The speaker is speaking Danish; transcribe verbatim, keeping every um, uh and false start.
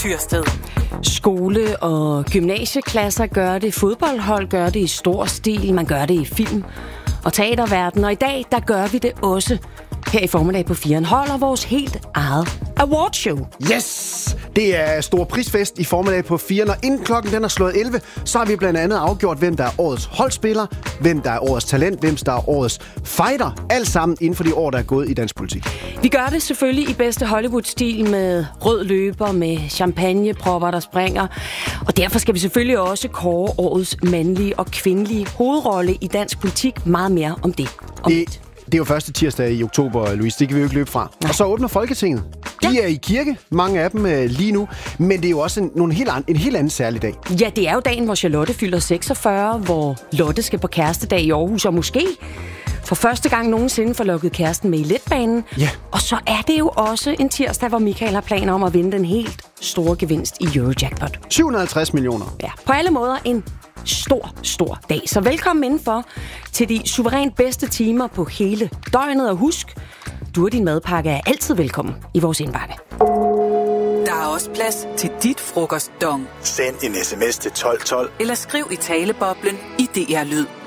Tyrsted. Skole- og gymnasieklasser gør det, fodboldhold gør det i stor stil, man gør det i film- og teaterverden, og i dag, der gør vi det også. Her i formiddag på Firen holder vores helt eget awardshow. Yes! Det er stor prisfest i formiddag på Firen, og inden klokken den er slået elleve, så har vi blandt andet afgjort, hvem der er årets holdspiller, hvem der er årets talent, hvem der er årets fighter. Alt sammen inden for de år, der er gået i dansk politik. Vi gør det selvfølgelig i bedste Hollywood-stil med rød løber, med champagnepropper, der springer. Og derfor skal vi selvfølgelig også kåre årets mandlige og kvindelige hovedrolle i dansk politik. Meget mere om det. Om det Det er jo første tirsdag i oktober, Louise. Det kan vi jo ikke løbe fra. Nej. Og så åbner Folketinget. De ja. er i kirke, mange af dem øh, lige nu. Men det er jo også en, nogle helt an, en helt anden særlig dag. Ja, det er jo dagen, hvor Charlotte fylder seksogfyrre, hvor Lotte skal på kærestedag i Aarhus, og måske for første gang nogensinde får lukket kæresten med i letbanen. Ja. Og så er det jo også en tirsdag, hvor Michael har planer om at vinde den helt store gevinst i Eurojackpot. syv hundrede og halvtreds millioner. Ja, på alle måder en stor, stor dag. Så velkommen indenfor til de suverænt bedste timer på hele døgnet. Og husk, du og din madpakke er altid velkommen i vores indbakke. Der er også plads til dit frokostdong. Send en sms til tolv tolv. Eller skriv i taleboblen i D R Lyd.